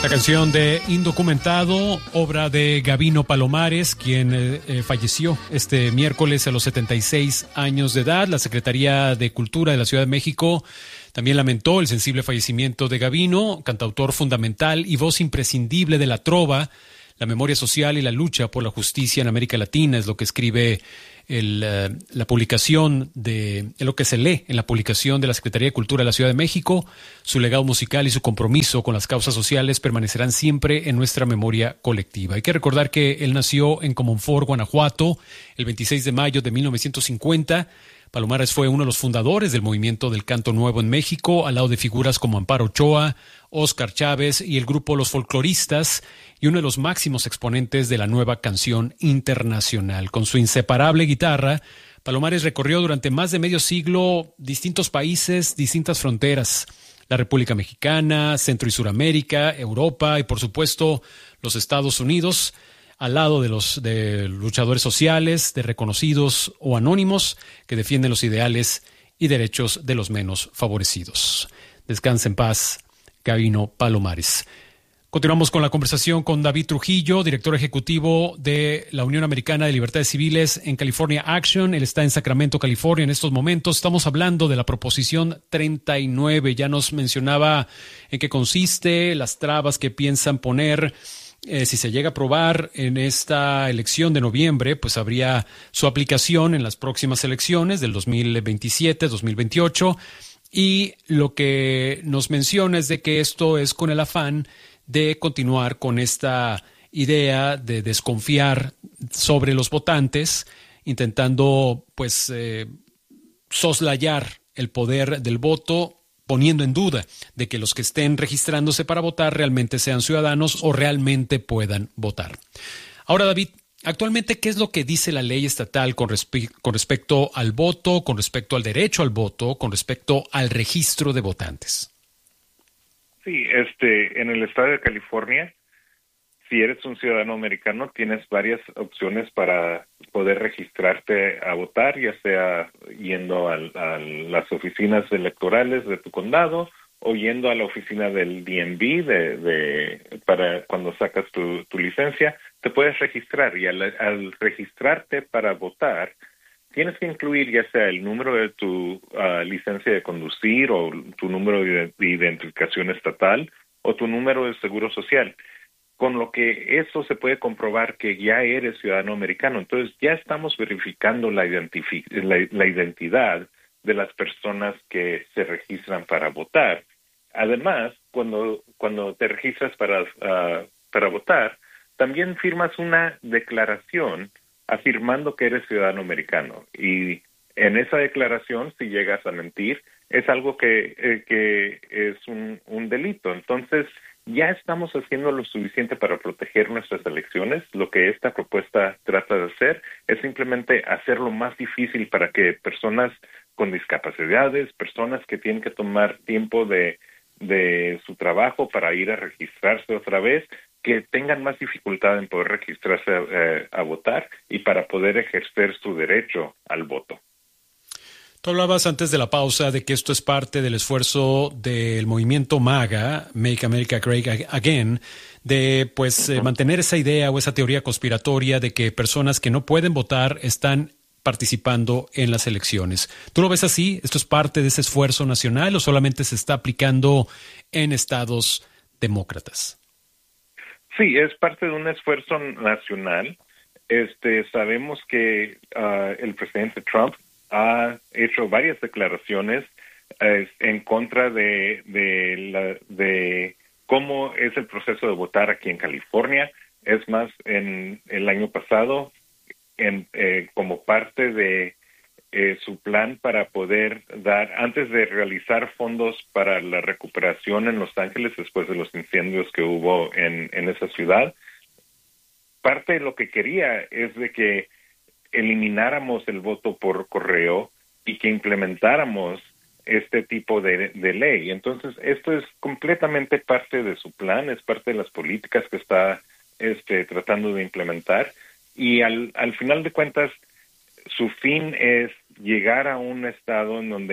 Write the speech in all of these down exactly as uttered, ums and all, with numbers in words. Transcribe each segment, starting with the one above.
La canción de Indocumentado, obra de Gabino Palomares, quien eh, falleció este miércoles a los setenta y seis años de edad. La Secretaría de Cultura de la Ciudad de México también lamentó el sensible fallecimiento de Gabino, cantautor fundamental y voz imprescindible de la trova, la memoria social y la lucha por la justicia en América Latina, es lo que escribe el, uh, la publicación de, es lo que se lee en la publicación de la Secretaría de Cultura de la Ciudad de México. Su legado musical y su compromiso con las causas sociales permanecerán siempre en nuestra memoria colectiva. Hay que recordar que él nació en Comonfort, Guanajuato, el veintiséis de mayo de mil novecientos cincuenta. Palomares fue uno de los fundadores del movimiento del canto nuevo en México, al lado de figuras como Amparo Ochoa, Óscar Chávez y el grupo Los Folcloristas, y uno de los máximos exponentes de la nueva canción internacional. Con su inseparable guitarra, Palomares recorrió durante más de medio siglo distintos países, distintas fronteras: la República Mexicana, Centro y Suramérica, Europa y, por supuesto, los Estados Unidos, al lado de los de luchadores sociales, de reconocidos o anónimos que defienden los ideales y derechos de los menos favorecidos. Descansa en paz, Gabino Palomares. Continuamos con la conversación con David Trujillo, director ejecutivo de la Unión Americana de Libertades Civiles en California Action. Él está en Sacramento, California en estos momentos. Estamos hablando de la Proposición treinta y nueve. Ya nos mencionaba en qué consiste, las trabas que piensan poner. Eh, si se llega a aprobar en esta elección de noviembre, pues habría su aplicación en las próximas elecciones del dos mil veintisiete, dos mil veintiocho. Y lo que nos menciona es de que esto es con el afán de continuar con esta idea de desconfiar sobre los votantes, intentando pues eh, soslayar el poder del voto, poniendo en duda de que los que estén registrándose para votar realmente sean ciudadanos o realmente puedan votar. Ahora, David, actualmente, ¿qué es lo que dice la ley estatal con, respe- con respecto al voto, con respecto al derecho al voto, con respecto al registro de votantes? Sí, este, en el estado de California, si eres un ciudadano americano, tienes varias opciones para poder registrarte a votar, ya sea yendo a, a las oficinas electorales de tu condado o yendo a la oficina del D M V de, de, para cuando sacas tu, tu licencia, te puedes registrar. Y al, al registrarte para votar, tienes que incluir ya sea el número de tu uh, licencia de conducir o tu número de, de identificación estatal o tu número de seguro social, con lo que eso se puede comprobar que ya eres ciudadano americano. Entonces ya estamos verificando la, identifi- la, la identidad de las personas que se registran para votar. Además, cuando, cuando te registras para, uh, para votar, también firmas una declaración afirmando que eres ciudadano americano. Y en esa declaración, si llegas a mentir, es algo que, eh, que es un, un delito. Entonces, ya estamos haciendo lo suficiente para proteger nuestras elecciones. Lo que esta propuesta trata de hacer es simplemente hacerlo más difícil para que personas con discapacidades, personas que tienen que tomar tiempo de, de su trabajo para ir a registrarse otra vez, que tengan más dificultad en poder registrarse eh, a votar y para poder ejercer su derecho al voto. Tú hablabas antes de la pausa de que esto es parte del esfuerzo del movimiento MAGA, Make America Great Again, de pues uh-huh. eh, mantener esa idea o esa teoría conspiratoria de que personas que no pueden votar están participando en las elecciones. ¿Tú lo ves así? ¿Esto es parte de ese esfuerzo nacional o solamente se está aplicando en estados demócratas? Sí, es parte de un esfuerzo nacional. Este, sabemos que uh, el presidente Trump ha hecho varias declaraciones eh, en contra de, de, la, de cómo es el proceso de votar aquí en California. Es más, en el año pasado, en, eh, como parte de eh, su plan para poder dar, antes de realizar fondos para la recuperación en Los Ángeles después de los incendios que hubo en, en esa ciudad, parte de lo que quería es de que elimináramos el voto por correo y que implementáramos este tipo de, de ley. Entonces, esto es completamente parte de su plan, es parte de las políticas que está este, tratando de implementar, y al, al final de cuentas, su fin es llegar a un estado en donde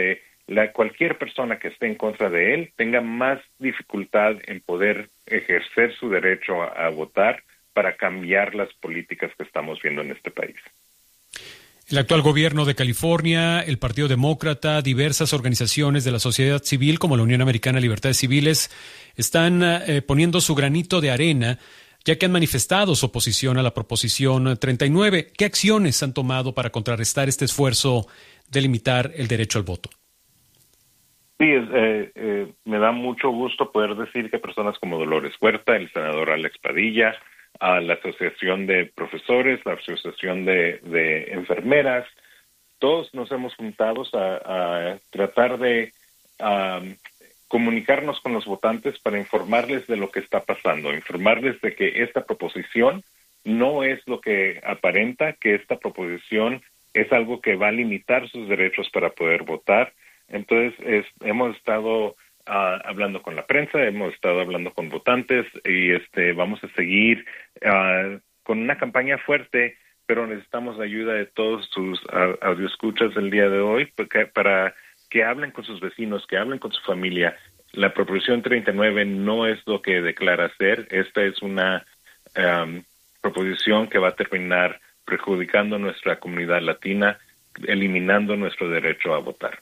la, cualquier persona que esté en contra de él tenga más dificultad en poder ejercer su derecho a, a votar para cambiar las políticas que estamos viendo en este país. El actual gobierno de California, el Partido Demócrata, diversas organizaciones de la sociedad civil como la Unión Americana de Libertades Civiles están eh, poniendo su granito de arena, ya que han manifestado su oposición a la Proposición treinta y nueve. ¿Qué acciones han tomado para contrarrestar este esfuerzo de limitar el derecho al voto? Sí, eh, eh, me da mucho gusto poder decir que personas como Dolores Huerta, el senador Alex Padilla, a la Asociación de Profesores, la Asociación de, de Enfermeras, todos nos hemos juntado a, a tratar de um, comunicarnos con los votantes para informarles de lo que está pasando, informarles de que esta proposición no es lo que aparenta, que esta proposición es algo que va a limitar sus derechos para poder votar. Entonces, es, hemos estado Uh, hablando con la prensa, hemos estado hablando con votantes y este vamos a seguir uh, con una campaña fuerte, pero necesitamos la ayuda de todos sus uh, audioescuchas del día de hoy porque, para que hablen con sus vecinos, que hablen con su familia. La Proposición treinta y nueve no es lo que declara ser. Esta es una um, proposición que va a terminar perjudicando a nuestra comunidad latina, eliminando nuestro derecho a votar.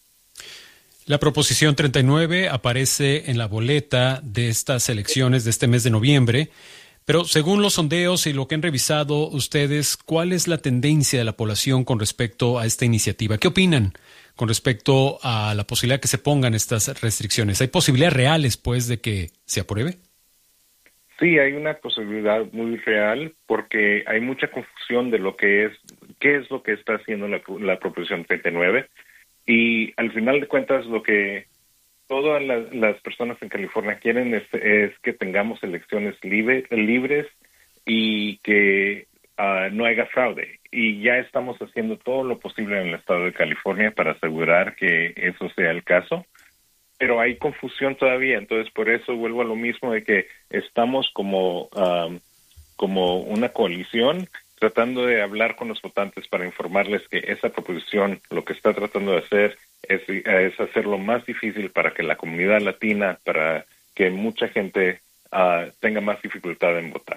La Proposición treinta y nueve aparece en la boleta de estas elecciones de este mes de noviembre, pero según los sondeos y lo que han revisado ustedes, ¿cuál es la tendencia de la población con respecto a esta iniciativa? ¿Qué opinan con respecto a la posibilidad de que se pongan estas restricciones? ¿Hay posibilidades reales, pues, de que se apruebe? Sí, hay una posibilidad muy real porque hay mucha confusión de lo que es, qué es lo que está haciendo la, la Proposición treinta y nueve. Y al final de cuentas, lo que todas las, las personas en California quieren es, es que tengamos elecciones libre, libres y que uh, no haya fraude. Y ya estamos haciendo todo lo posible en el estado de California para asegurar que eso sea el caso. Pero hay confusión todavía, entonces por eso vuelvo a lo mismo de que estamos como, um, como una coalición tratando de hablar con los votantes para informarles que esa proposición lo que está tratando de hacer es, es hacerlo más difícil para que la comunidad latina, para que mucha gente uh, tenga más dificultad en votar.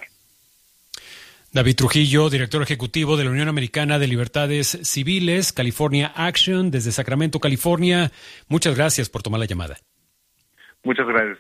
David Trujillo, director ejecutivo de la Unión Americana de Libertades Civiles, California Action, desde Sacramento, California. Muchas gracias por tomar la llamada. Muchas gracias.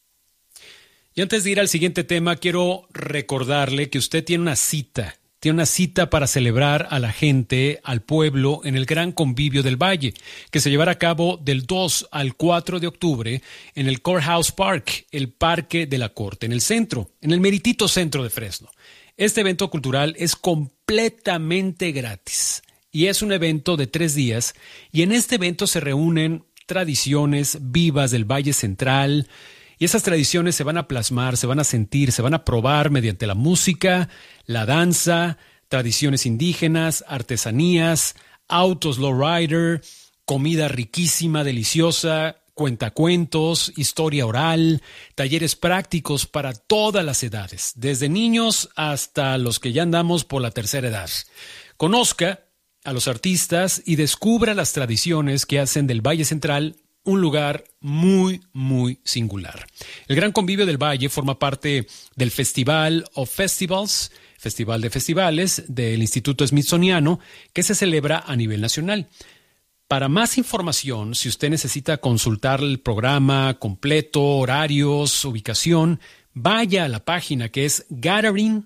Y antes de ir al siguiente tema, quiero recordarle que usted tiene una cita. Tiene una cita para celebrar a la gente, al pueblo, en el Gran Convivio del Valle, que se llevará a cabo del dos al cuatro de octubre en el Courthouse Park, el Parque de la Corte, en el centro, en el meritito centro de Fresno. Este evento cultural es completamente gratis y es un evento de tres días y en este evento se reúnen tradiciones vivas del Valle Central y esas tradiciones se van a plasmar, se van a sentir, se van a probar mediante la música, la danza, tradiciones indígenas, artesanías, autos lowrider, comida riquísima, deliciosa, cuentacuentos, historia oral, talleres prácticos para todas las edades, desde niños hasta los que ya andamos por la tercera edad. Conozca a los artistas y descubra las tradiciones que hacen del Valle Central un lugar muy, muy singular. El Gran Convivio del Valle forma parte del Festival of Festivals, Festival de Festivales del Instituto Smithsoniano, que se celebra a nivel nacional. Para más información, si usted necesita consultar el programa completo, horarios, ubicación, vaya a la página que es gathering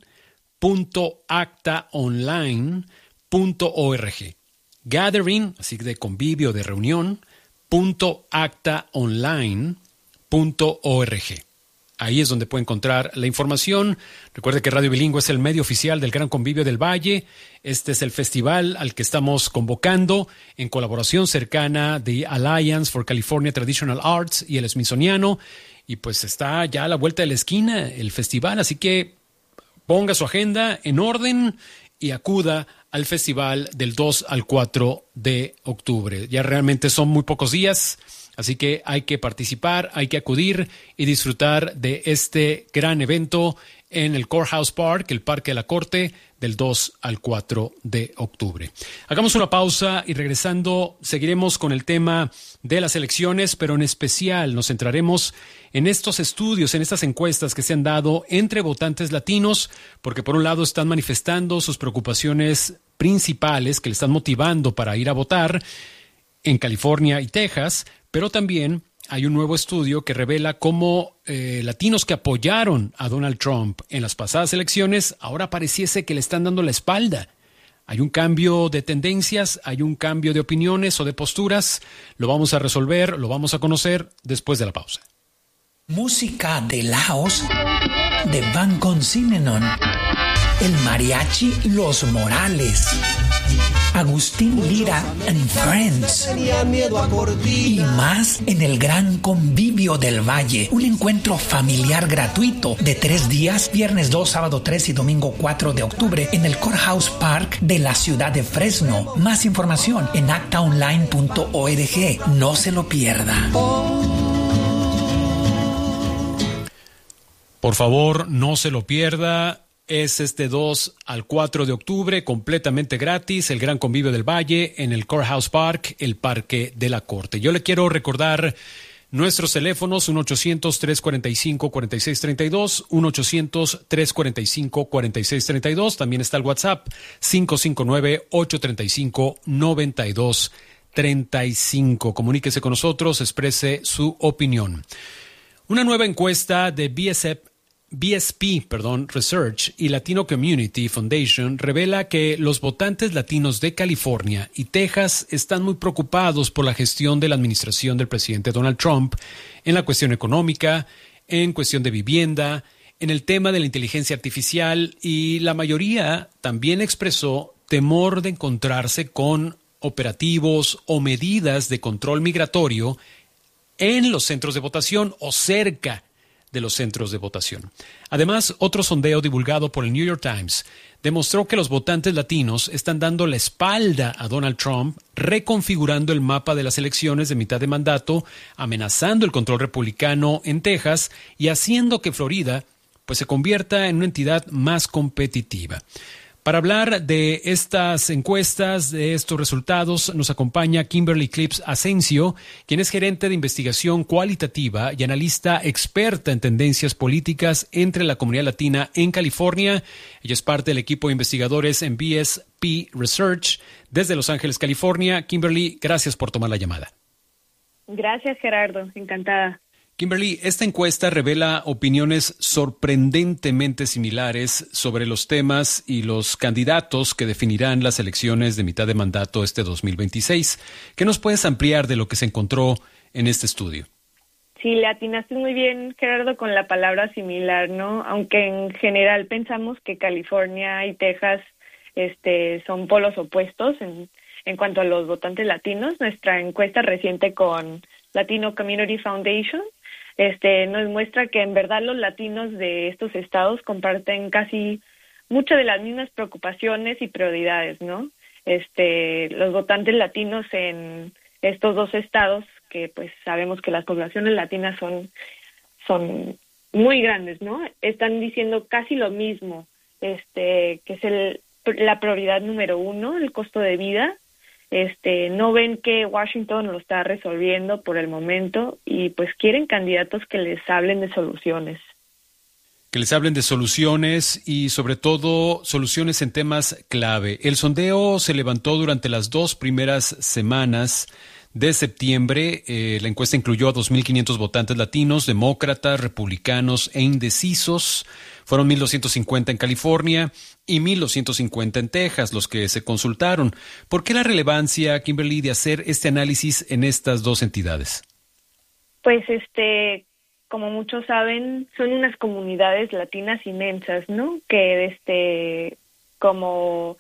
punto acta online punto org. Gathering, así de convivio, de reunión, punto acta online punto org. Ahí es donde puede encontrar la información. Recuerde que Radio Bilingüe es el medio oficial del Gran Convivio del Valle. Este es el festival al que estamos convocando en colaboración cercana de Alliance for California Traditional Arts y el Smithsoniano. Y pues está ya a la vuelta de la esquina el festival, así que ponga su agenda en orden y acuda al festival del dos al cuatro de octubre. Ya realmente son muy pocos días. Así que hay que participar, hay que acudir y disfrutar de este gran evento en el Courthouse Park, el Parque de la Corte, del dos al cuatro de octubre. Hagamos una pausa y regresando seguiremos con el tema de las elecciones, pero en especial nos centraremos en estos estudios, en estas encuestas que se han dado entre votantes latinos, porque por un lado están manifestando sus preocupaciones principales que le están motivando para ir a votar en California y Texas, pero también hay un nuevo estudio que revela cómo eh, latinos que apoyaron a Donald Trump en las pasadas elecciones ahora pareciese que le están dando la espalda. Hay un cambio de tendencias, hay un cambio de opiniones o de posturas. Lo vamos a resolver, lo vamos a conocer después de la pausa. Música de Laos de Van Consinanon, el mariachi Los Morales, Agustín Lira and Friends y más en el Gran Convivio del Valle, un encuentro familiar gratuito de tres días, viernes dos, sábado tres y domingo cuatro de octubre en el Courthouse Park de la ciudad de Fresno. Más información en acta online punto org. No se lo pierda. Por favor, no se lo pierda. Es este dos al cuatro de octubre, completamente gratis, el Gran Convivio del Valle en el Courthouse Park, el Parque de la Corte. Yo le quiero recordar nuestros teléfonos, uno ochocientos, trescientos cuarenta y cinco, cuarenta y seis treinta y dos, uno ochocientos, trescientos cuarenta y cinco, cuarenta y seis treinta y dos. También está el WhatsApp, cinco cinco nueve, ocho tres cinco, nueve dos tres cinco. Comuníquese con nosotros, exprese su opinión. Una nueva encuesta de B S F B S P, perdón, Research y Latino Community Foundation revela que los votantes latinos de California y Texas están muy preocupados por la gestión de la administración del presidente Donald Trump en la cuestión económica, en cuestión de vivienda, en el tema de la inteligencia artificial, y la mayoría también expresó temor de encontrarse con operativos o medidas de control migratorio en los centros de votación o cerca de los centros de votación. Además, otro sondeo divulgado por el New York Times demostró que los votantes latinos están dando la espalda a Donald Trump, reconfigurando el mapa de las elecciones de mitad de mandato, amenazando el control republicano en Texas y haciendo que Florida pues, se convierta en una entidad más competitiva. Para hablar de estas encuestas, de estos resultados, nos acompaña Kimberly Clips Asensio, quien es gerente de investigación cualitativa y analista experta en tendencias políticas entre la comunidad latina en California. Ella es parte del equipo de investigadores en B S P Research desde Los Ángeles, California. Kimberly, gracias por tomar la llamada. Gracias, Gerardo. Encantada. Kimberly, esta encuesta revela opiniones sorprendentemente similares sobre los temas y los candidatos que definirán las elecciones de mitad de mandato este dos mil veintiséis. ¿Qué nos puedes ampliar de lo que se encontró en este estudio? Sí, le atinaste muy bien, Gerardo, con la palabra similar, ¿no? Aunque en general pensamos que California y Texas este, son polos opuestos en, en cuanto a los votantes latinos. Nuestra encuesta reciente con Latino Community Foundation Este, nos muestra que en verdad los latinos de estos estados comparten casi muchas de las mismas preocupaciones y prioridades, ¿no? Este, los votantes latinos en estos dos estados, que pues sabemos que las poblaciones latinas son, son muy grandes, ¿no? Están diciendo casi lo mismo, este, que es el, la prioridad número uno, el costo de vida. Este, no ven que Washington lo está resolviendo por el momento y pues quieren candidatos que les hablen de soluciones. Que les hablen de soluciones y sobre todo soluciones en temas clave. El sondeo se levantó durante las dos primeras semanas de septiembre. Eh, la encuesta incluyó a dos mil quinientos votantes latinos, demócratas, republicanos e indecisos. Fueron mil doscientos cincuenta en California y mil doscientos cincuenta en Texas los que se consultaron. ¿Por qué la relevancia, Kimberly, de hacer este análisis en estas dos entidades? Pues, este, como muchos saben, son unas comunidades latinas inmensas, ¿no? Que, este, como,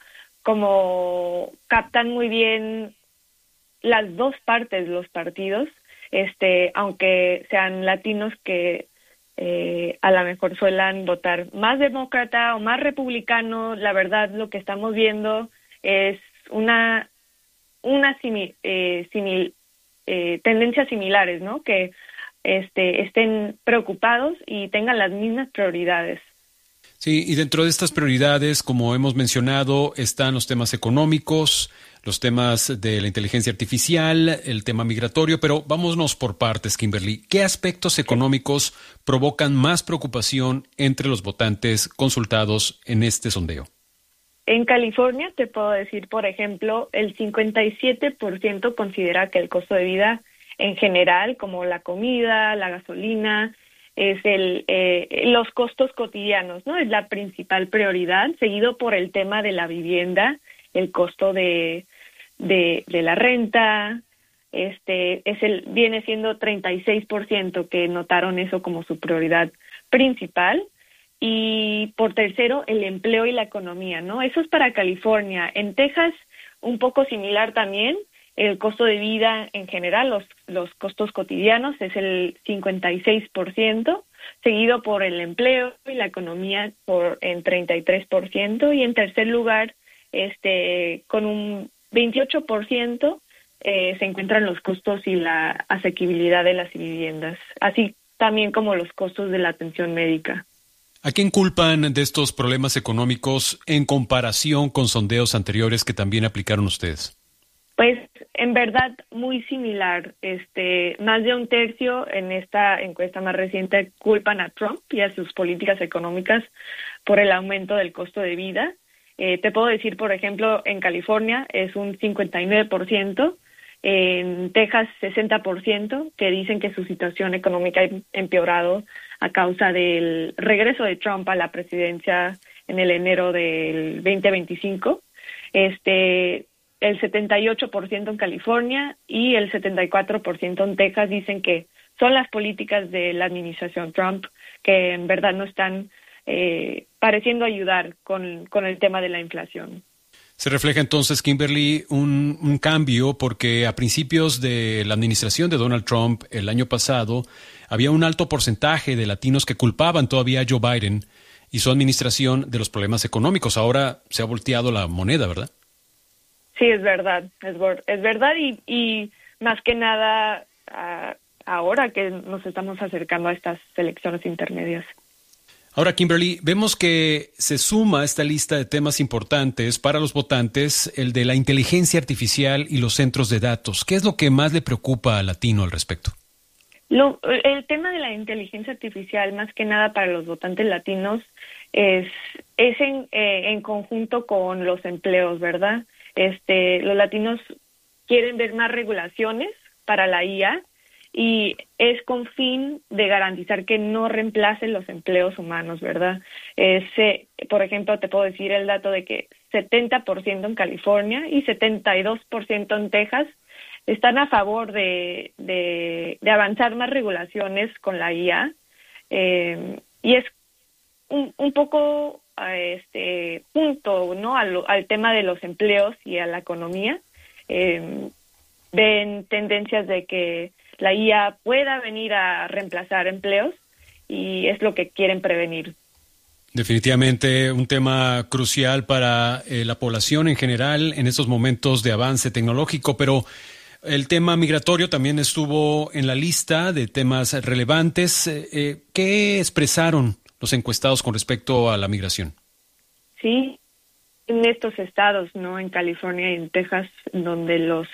como captan muy bien las dos partes de los partidos, este, aunque sean latinos que Eh, a lo mejor suelan votar más demócrata o más republicano. La verdad, lo que estamos viendo es una una simi, eh, simil, eh, tendencias similares, ¿no? Que este estén preocupados y tengan las mismas prioridades. Sí, y dentro de estas prioridades, como hemos mencionado, están los temas económicos, los temas de la inteligencia artificial, el tema migratorio, pero vámonos por partes, Kimberly. ¿Qué aspectos económicos provocan más preocupación entre los votantes consultados en este sondeo? En California, te puedo decir, por ejemplo, el cincuenta y siete por ciento considera que el costo de vida en general, como la comida, la gasolina, es el eh, los costos cotidianos, ¿no? Es la principal prioridad, seguido por el tema de la vivienda, el costo de de, de la renta, este es el viene siendo treinta y seis por ciento que notaron eso como su prioridad principal, y por tercero el empleo y la economía, ¿no? Eso es para California. En Texas un poco similar también. El costo de vida en general, los, los costos cotidianos, es el cincuenta y seis por ciento, seguido por el empleo y la economía por en treinta y tres por ciento, y en tercer lugar, este con un veintiocho por ciento, eh, se encuentran los costos y la asequibilidad de las viviendas, así también como los costos de la atención médica. ¿A quién culpan de estos problemas económicos en comparación con sondeos anteriores que también aplicaron ustedes? Pues en verdad muy similar. Este, más de un tercio en esta encuesta más reciente culpan a Trump y a sus políticas económicas por el aumento del costo de vida. Eh, te puedo decir, por ejemplo, en California es un cincuenta y nueve por ciento, en Texas sesenta por ciento, que dicen que su situación económica ha empeorado a causa del regreso de Trump a la presidencia en el enero del veinte veinticinco. Este... El setenta y ocho por ciento en California y el setenta y cuatro por ciento en Texas dicen que son las políticas de la administración Trump que en verdad no están eh, pareciendo ayudar con, con el tema de la inflación. Se refleja entonces, Kimberly, un, un cambio porque a principios de la administración de Donald Trump el año pasado había un alto porcentaje de latinos que culpaban todavía a Joe Biden y su administración de los problemas económicos. Ahora se ha volteado la moneda, ¿verdad? Sí, es verdad, es, es verdad y, y más que nada uh, ahora que nos estamos acercando a estas elecciones intermedias. Ahora, Kimberly, vemos que se suma a esta lista de temas importantes para los votantes el de la inteligencia artificial y los centros de datos. ¿Qué es lo que más le preocupa al latino al respecto? Lo, el tema de la inteligencia artificial, más que nada para los votantes latinos, es, es en, eh, en conjunto con los empleos, ¿verdad? Este, los latinos quieren ver más regulaciones para la I A y es con fin de garantizar que no reemplacen los empleos humanos, ¿verdad? Ese, por ejemplo, te puedo decir el dato de que setenta por ciento en California y setenta y dos por ciento en Texas están a favor de, de, de avanzar más regulaciones con la I A, eh, y es un, un poco a este punto, ¿no? Al, al tema de los empleos y a la economía. Eh, ven tendencias de que la I A pueda venir a reemplazar empleos y es lo que quieren prevenir. Definitivamente un tema crucial para eh, la población en general en estos momentos de avance tecnológico, pero el tema migratorio también estuvo en la lista de temas relevantes. Eh, ¿Qué expresaron los encuestados con respecto a la migración? Sí, en estos estados, ¿no? En California y en Texas, donde los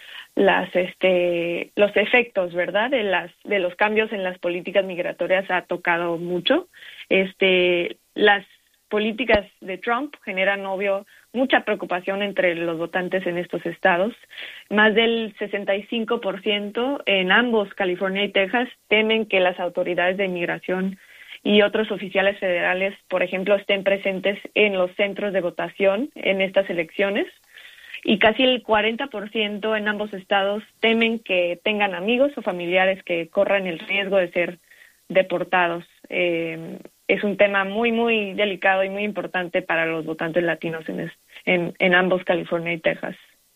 las este los efectos, ¿verdad? De las de los cambios en las políticas migratorias ha tocado mucho. Este las políticas de Trump generan, obvio, mucha preocupación entre los votantes en estos estados. Más del sesenta y cinco por ciento en ambos, California y Texas, temen que las autoridades de inmigración y otros oficiales federales, por ejemplo, estén presentes en los centros de votación en estas elecciones. Y casi el cuarenta por ciento en ambos estados temen que tengan amigos o familiares que corran el riesgo de ser deportados. Eh, es un tema muy, muy delicado y muy importante para los votantes latinos en, en, en ambos, California y Texas.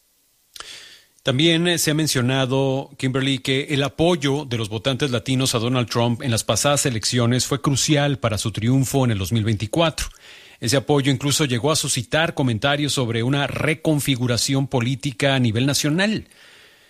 También se ha mencionado, Kimberly, que el apoyo de los votantes latinos a Donald Trump en las pasadas elecciones fue crucial para su triunfo en el dos mil veinticuatro. Ese apoyo incluso llegó a suscitar comentarios sobre una reconfiguración política a nivel nacional.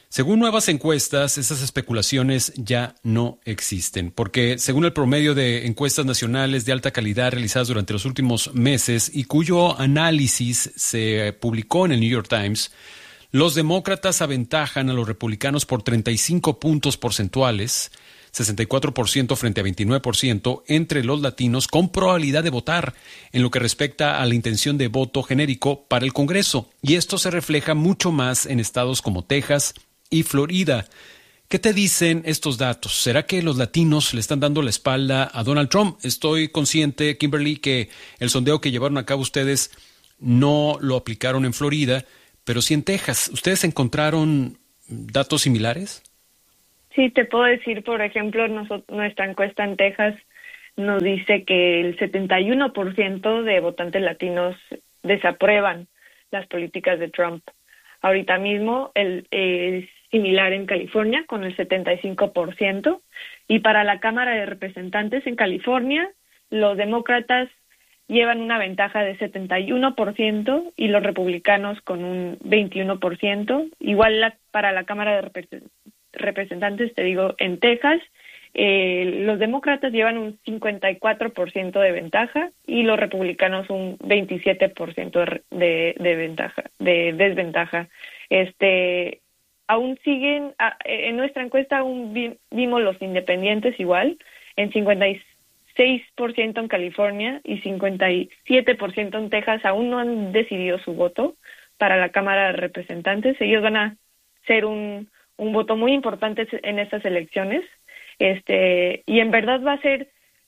Según nuevas encuestas, esas especulaciones ya no existen, porque según el promedio de encuestas nacionales de alta calidad realizadas durante los últimos meses y cuyo análisis se publicó en el New York Times, los demócratas aventajan a los republicanos por treinta y cinco puntos porcentuales, sesenta y cuatro por ciento frente a veintinueve por ciento entre los latinos con probabilidad de votar en lo que respecta a la intención de voto genérico para el Congreso. Y esto se refleja mucho más en estados como Texas y Florida. ¿Qué te dicen estos datos? ¿Será que los latinos le están dando la espalda a Donald Trump? Estoy consciente, Kimberly, que el sondeo que llevaron a cabo ustedes no lo aplicaron en Florida, pero sí en Texas. ¿Ustedes encontraron datos similares? Sí, te puedo decir, por ejemplo, nosotros, nuestra encuesta en Texas nos dice que el setenta y uno por ciento de votantes latinos desaprueban las políticas de Trump. Ahorita mismo el, es similar en California con el setenta y cinco por ciento. Y para la Cámara de Representantes en California, los demócratas llevan una ventaja de setenta y uno por ciento y los republicanos con un veintiuno por ciento. Igual la, para la Cámara de Representantes, representantes, te digo, en Texas, eh, los demócratas llevan un cincuenta y cuatro por ciento de ventaja y los republicanos un veintisiete por ciento de, de, de ventaja, de desventaja. Este, aún siguen, a, en nuestra encuesta aún vi, vimos los independientes igual, en cincuenta y seis por ciento en California y cincuenta y siete por ciento en Texas aún no han decidido su voto para la Cámara de Representantes. Ellos van a ser un un voto muy importante en estas elecciones, este, y en verdad va a ser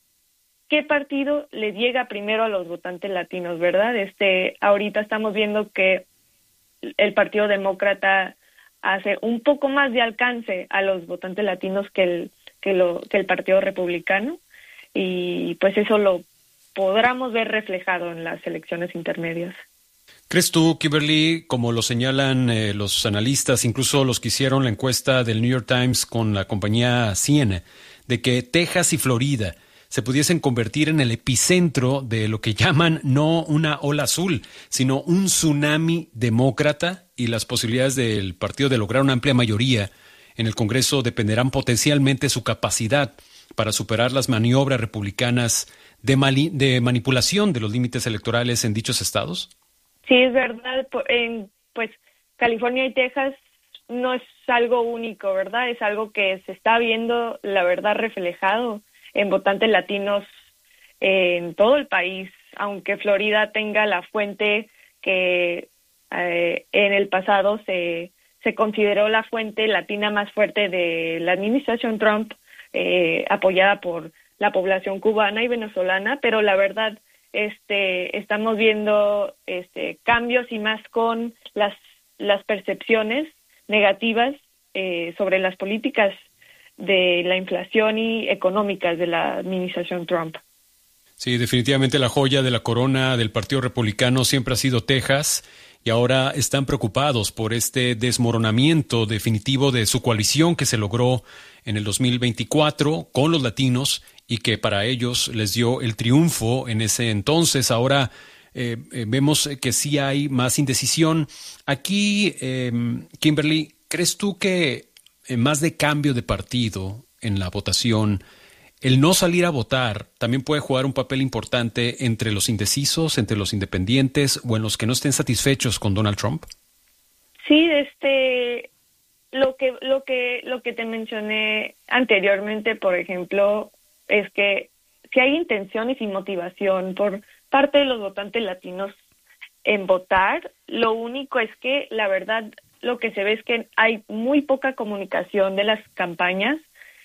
qué partido le llega primero a los votantes latinos, ¿verdad? Este, ahorita estamos viendo que el Partido Demócrata hace un poco más de alcance a los votantes latinos que el, que lo, que el Partido Republicano, y pues eso lo podremos ver reflejado en las elecciones intermedias. ¿Crees tú, Kimberly, como lo señalan eh, los analistas, incluso los que hicieron la encuesta del New York Times con la compañía C N N, de que Texas y Florida se pudiesen convertir en el epicentro de lo que llaman no una ola azul, sino un tsunami demócrata, y las posibilidades del partido de lograr una amplia mayoría en el Congreso dependerán potencialmente de su capacidad para superar las maniobras republicanas de, mali- de manipulación de los límites electorales en dichos estados? Sí, es verdad. En, pues California y Texas no es algo único, ¿verdad? Es algo que se está viendo, la verdad, reflejado en votantes latinos en todo el país, aunque Florida tenga la fuente que eh, en el pasado se, se consideró la fuente latina más fuerte de la administración Trump, eh, apoyada por la población cubana y venezolana, pero la verdad, Este, estamos viendo este, cambios y más con las, las percepciones negativas eh, sobre las políticas de la inflación y económicas de la administración Trump. Sí, definitivamente la joya de la corona del Partido Republicano siempre ha sido Texas, y ahora están preocupados por este desmoronamiento definitivo de su coalición que se logró en el dos mil veinticuatro con los latinos y que para ellos les dio el triunfo en ese entonces. Ahora eh, eh, vemos que sí hay más indecisión. Aquí, eh, Kimberly, ¿crees tú que eh, más de cambio de partido en la votación, el no salir a votar también puede jugar un papel importante entre los indecisos, entre los independientes o en los que no estén satisfechos con Donald Trump? Sí, este, lo que, lo que, lo que te mencioné anteriormente, por ejemplo, es que si hay intenciones y motivación por parte de los votantes latinos en votar, lo único es que la verdad lo que se ve es que hay muy poca comunicación de las campañas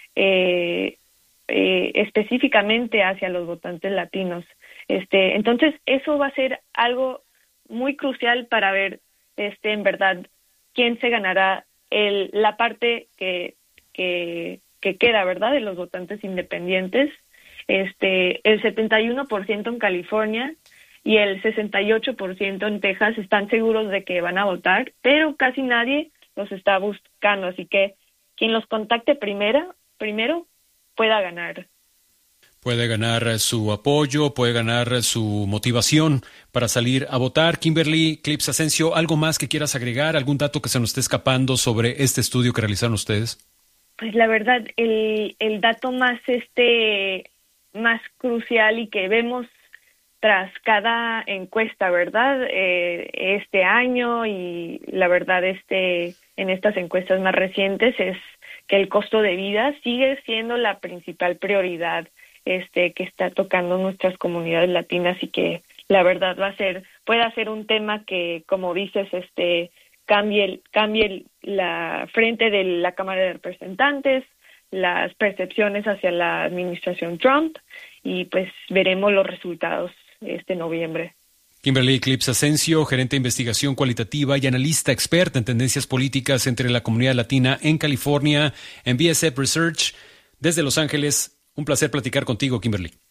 eh, eh, específicamente hacia los votantes latinos. Este, entonces eso va a ser algo muy crucial para ver este en verdad quién se ganará el, la parte que, que, que queda, ¿verdad?, de los votantes independientes. Este, el setenta y uno por ciento en California y el sesenta y ocho por ciento en Texas están seguros de que van a votar, pero casi nadie los está buscando, así que quien los contacte primero, primero pueda ganar. Puede ganar su apoyo, puede ganar su motivación para salir a votar. Kimberly Clips Asensio, ¿algo más que quieras agregar? ¿Algún dato que se nos esté escapando sobre este estudio que realizaron ustedes? Pues la verdad, el, el dato más este más crucial y que vemos tras cada encuesta, ¿verdad? Eh, este año y la verdad este en estas encuestas más recientes es que el costo de vida sigue siendo la principal prioridad este que está tocando nuestras comunidades latinas y que la verdad va a ser puede ser un tema que, como dices, este cambie cambie la frente de la Cámara de Representantes, las percepciones hacia la administración Trump y pues veremos los resultados este noviembre. Kimberly Clips Asensio, gerente de investigación cualitativa y analista experta en tendencias políticas entre la comunidad latina en California, en B S F Research, desde Los Ángeles. Un placer platicar contigo, Kimberly.